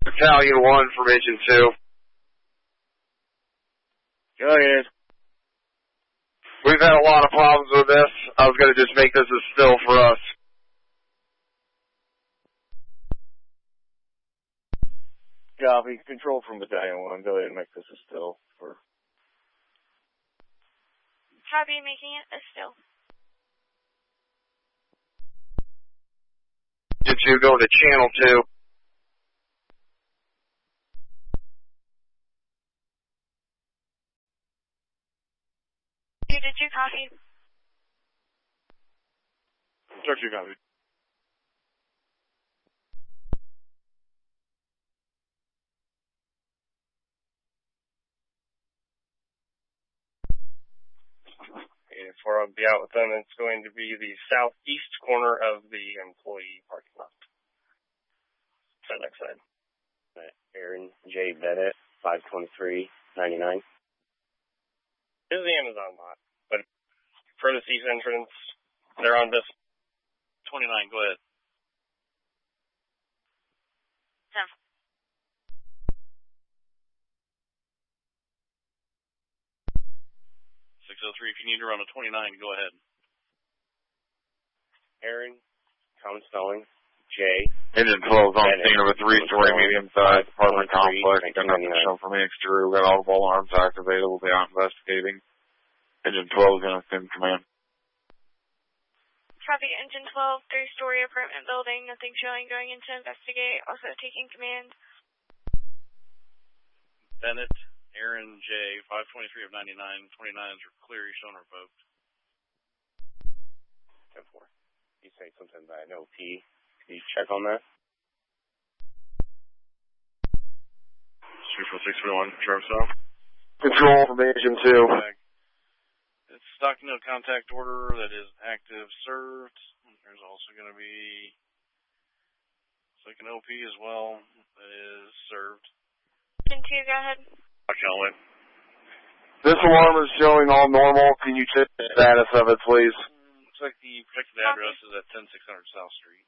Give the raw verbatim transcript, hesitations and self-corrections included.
Battalion one, Formation two. Go ahead. We've had a lot of problems with this. I was going to just make this a still for us. Copy. Control from Battalion one. Go ahead and make this a still for... Copy, making it a still. Did you go to channel two? Did you copy? Start your copy. And before I'll be out with them, it's going to be the southeast corner of the employee parking lot. Side next side. Aaron J. Bennett, five twenty-three ninety-nine. This is the Amazon lot, but for the east entrance, they're on this. twenty-nine, go ahead. Ten. six oh three, if you need to run a twenty-nine, go ahead. Aaron, common spelling, J. Engine twelve on scene of a three-story medium-sized apartment complex. Got nothing shown from the exterior. We got all the alarms activated. We'll be out investigating. Engine twelve is going to assume command. Copy, Engine twelve, three-story apartment building. Nothing showing, going in to investigate. Also taking command. Bennett, Aaron J, five twenty-three of ninety-nine. twenty-nines are clear. You're shown revoked. ten four. You say something about an O P. Can you check on that? three four six three one, Sheriff South. Control, Formation two. It's stock no contact order that is active served. There's also going to be like an O P as well that is served. Engine two, go ahead. I can't wait. This alarm is showing all normal. Can you check the status of it, please? Looks like the protected address is at ten six hundred South Street.